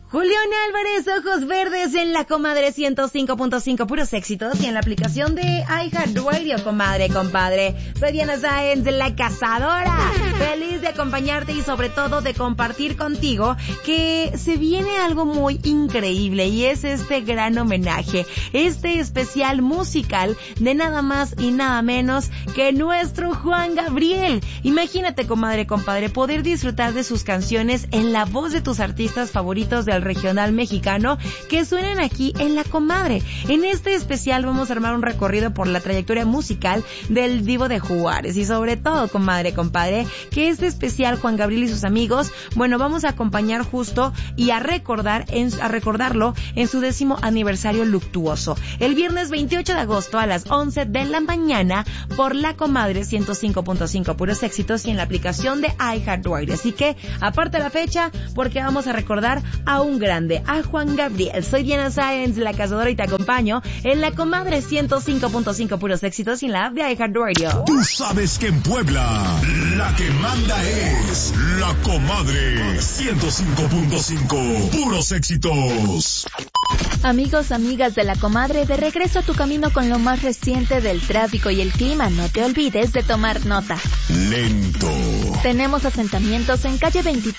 Julián Álvarez, Ojos Verdes en la Comadre 105.5, puros éxitos, y en la aplicación de iHeartRadio, comadre, compadre. Soy Diana Sáenz, la cazadora. Feliz de acompañarte y sobre todo de compartir contigo que se viene algo muy increíble, y es este gran homenaje, este especial musical de nada más y nada menos que nuestro Juan Gabriel. Imagínate, comadre, compadre, poder disfrutar de sus canciones en la voz de tus artistas favoritos del regional mexicano que suenan aquí en La Comadre. En este especial vamos a armar un recorrido por la trayectoria musical del Divo de Juárez, y sobre todo, comadre, compadre, que este especial Juan Gabriel y sus amigos, bueno, vamos a acompañar justo y a recordarlo en su 10º aniversario luctuoso, el viernes 28 de agosto a las 11 de la mañana por La Comadre 105.5, puros éxitos, y en la aplicación de iHeartRadio. Así que aparte la fecha, porque vamos a recordar a un grande, a Juan Gabriel. Soy Diana Sáenz, la cazadora, y te acompaño en La Comadre 105.5, puros éxitos, y en la app de iHeartRadio. Tú sabes que en Puebla la que manda es La Comadre 105.5, puros éxitos. Amigos, amigas de La Comadre, de regreso a tu camino con lo más reciente del tráfico y el clima. No te olvides de tomar nota. Lento. Tenemos asentamientos en calle 23